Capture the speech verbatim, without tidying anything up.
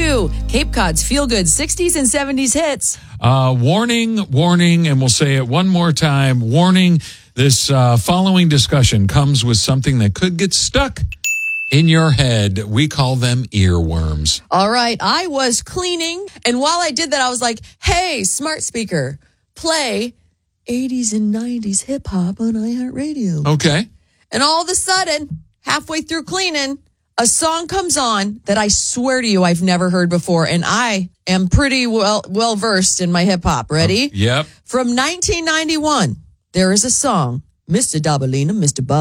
two, Cape Cod's feel-good sixties and seventies hits. Uh, warning, warning, and we'll say it one more time. Warning, this uh, following discussion comes with something that could get stuck in your head. We call them earworms. All right, I was cleaning, and while I did that, I was like, hey, smart speaker, play eighties and nineties hip-hop on iHeartRadio. Okay. And all of a sudden, halfway through cleaning, a song comes on that I swear to you I've never heard before, and I am pretty well well versed in my hip-hop. Ready? Uh, yep. From nineteen ninety-one, there is a song, Mister Dabalina, Mister Bob.